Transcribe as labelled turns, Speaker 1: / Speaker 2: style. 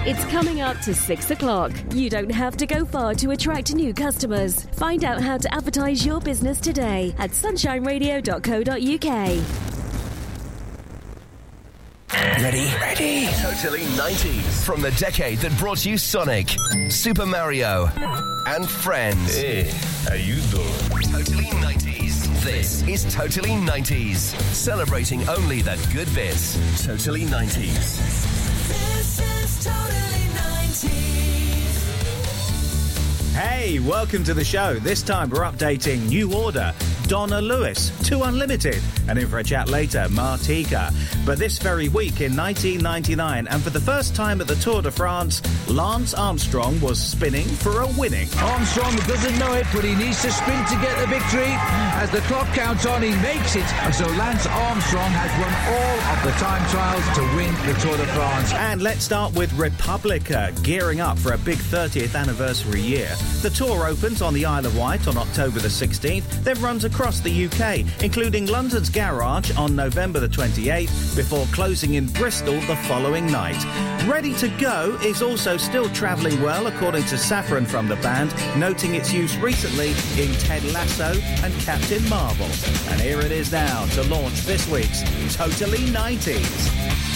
Speaker 1: It's coming up to 6 o'clock. You don't have to go far to attract new customers. Find out how to advertise your business today at sunshineradio.co.uk.
Speaker 2: Ready? Totally 90s. From the decade that brought you Sonic, Super Mario, and Friends.
Speaker 3: Hey, how you doing?
Speaker 2: Totally 90s. This is Totally 90s. Celebrating only the good bits. Totally 90s.
Speaker 4: This is Totally 90s.
Speaker 5: Hey, welcome to the show. This time we're updating New Order, Donna Lewis, 2 Unlimited, and in for a chat later, Martika. But this very week in 1999, and for the first time at the Tour de France, Lance Armstrong was spinning for a winning.
Speaker 6: Armstrong doesn't know it, but he needs to spin to get the victory. As the clock counts on, he makes it. And so Lance Armstrong has won all of the time trials to win the Tour de France.
Speaker 5: And let's start with Republica, gearing up for a big 30th anniversary year. The tour opens on the Isle of Wight on October the 16th, then runs across the UK, including London's Garage on November the 28th, before closing in Bristol the following night. Ready to Go is also still travelling well, according to Saffron from the band, noting its use recently in Ted Lasso and Captain Marvel. And here it is now to launch this week's Totally 90s.